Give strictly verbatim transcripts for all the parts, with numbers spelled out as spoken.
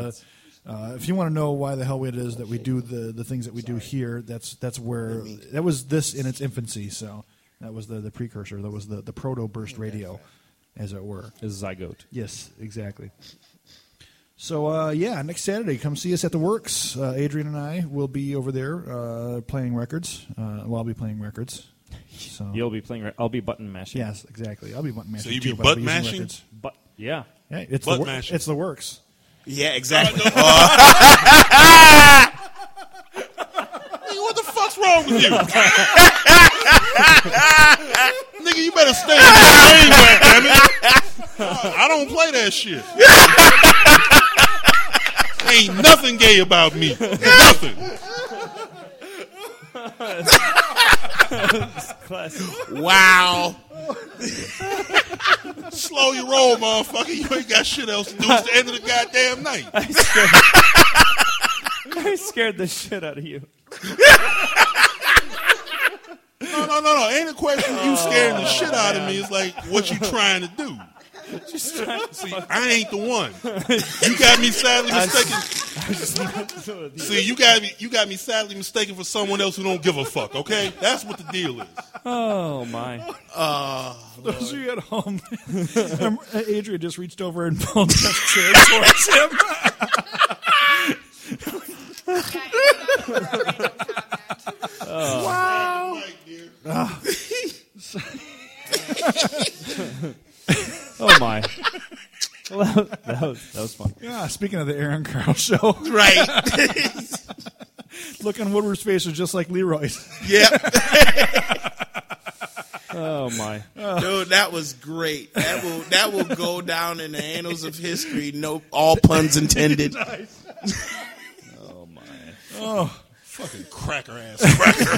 uh, uh, if you want to know why the hell it is that we do the, the things that we do here, that's that's where that was this in its infancy. So that was the, the precursor. That was the, the proto burst radio, as it were. A zygote. Yes, exactly. So uh, yeah, next Saturday, come see us at the Works. Uh, Adrian and I will be over there uh, playing records. Uh, well, I'll be playing records. So You'll be playing. Re- I'll be button mashing. yes, exactly. I'll be button mashing. So you be too, but butt I'll be using mashing? records. But yeah. Yeah, it's Butt the wor- mashing. it's the Works. Yeah, exactly. Nigga, what the fuck's wrong with you? Nigga, you better stay in the lane, goddammit. I don't play that shit. Ain't nothing gay about me. Nothing. Wow. Slow your roll, motherfucker. You ain't got shit else to do. It's the end of the goddamn night. I scared, I scared the shit out of you. No, no, no, no. Ain't a question you scaring the shit out of me. It's like, what you trying to do? Just trying to See, I ain't the one. You got me sadly mistaken. See, you got me. You got me sadly mistaken for someone else who don't give a fuck. Okay, that's what the deal is. Oh my! Uh, Those of you at home, um, Adrian just reached over and pulled Jeff's chair towards him. Wow. Oh my! Well, that, that was that was fun. Yeah, speaking of the Aaron Carl show, right. look on Woodward's face was just like Leroy's. Yep. Oh my! Dude, that was great. That will that will go down in the annals of history. No, all puns intended. Oh my! Oh, Fucking cracker ass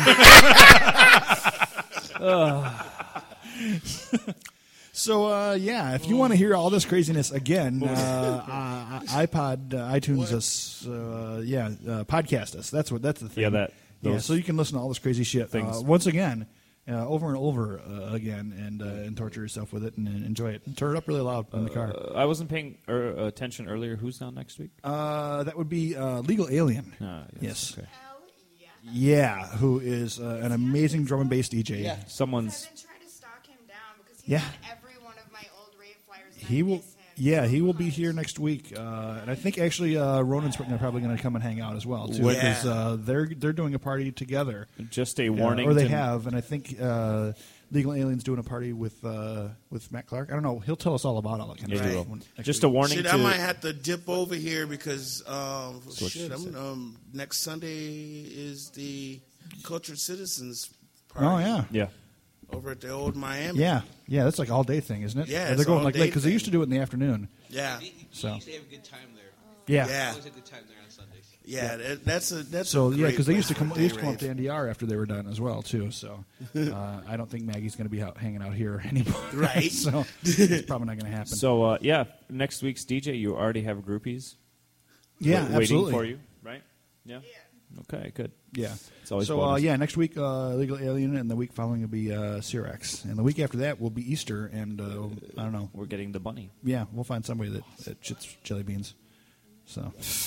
cracker. so uh, yeah, if you want to hear all this craziness again, uh, uh, iPod, uh, iTunes, us, uh, yeah, uh, podcast us. That's what. That's the thing. Yeah, that. Yeah, Those so you can listen to all this crazy shit things. uh, once again, uh, over and over uh, again, and uh, and torture yourself with it and, and enjoy it. And turn it up really loud in the car. Uh, I wasn't paying er, attention earlier. Who's on next week? Uh, that would be uh, Legal Alien. Ah, Yes. Okay. Yeah, who is uh, an amazing drum and bass D J. Yeah. Someone's. I've been trying to stalk him down because he's Yeah. on every one of my old rave flyers. And He I will. miss him Yeah, so he will be much. here next week, uh, and I think actually uh, Ronan's probably going to come and hang out as well too, Yeah. because uh, they're they're doing a party together. Just a Uh, warning. or they to- have, and I think uh, Legal Alien's doing a party with uh, with Matt Clark. I don't know. He'll tell us all about all that kind Yeah, of he stuff. will. when- next Just week. a warning Shit, to. I might have to dip over here because um, what she shit. I'm, said. um, next Sunday is the Cultured Citizens Oh party. yeah, Yeah. over at the old Miami. yeah, yeah. That's like all day thing, isn't it? Yeah, Or it's they're going all like day late because they thing. used to do it in the afternoon. yeah, You So. used to have a good time there. Yeah. yeah, Always a good time there on Sundays. yeah. That, that's a that's So a yeah, great because they used to place come, for a they used to day come up to rave. N D R after they were done as well too. So uh, I don't think Maggie's going to be out hanging out here anymore. Right. so it's probably not going to happen. So uh, yeah, next week's D J, you already have groupies. yeah, wa- waiting absolutely. for you, right? Yeah. Okay, good. Yeah. It's always so uh, bonus. yeah, next week uh, Legal Alien, and the week following will be uh, Cyrax, and the week after that will be Easter, and uh, I don't know. We're getting the bunny. Yeah, we'll find somebody that, that shits jelly beans. So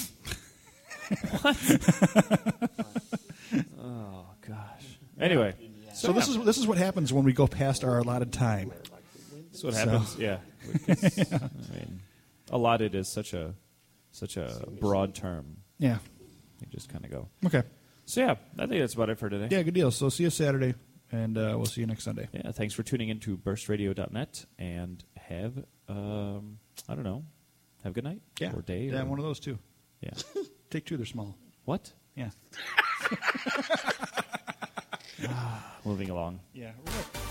Oh gosh. Anyway, so this is this is what happens when we go past our allotted time. that's what So- happens. Yeah. It's- I mean, allotted is such a such a broad term. Yeah. You just kind of go. Okay. So yeah, I think that's about it for today. Yeah, good deal. So see you Saturday, and uh, we'll see you next Sunday. Yeah, thanks for tuning in to burst radio dot net, and have um, I don't know, have a good night Yeah. or day. Yeah, or, one of those two. Yeah. Take two. They're small. What? Yeah. Moving along. Yeah.